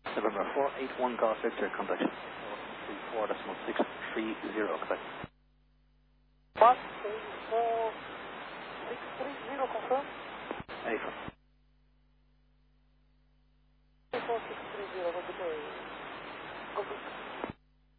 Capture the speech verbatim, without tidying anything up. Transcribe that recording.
November four eight one Golf Victor, contact three four decimal six three zero, contact. one three four six three zero, confirm. Even. three four six three zero, what the day? Go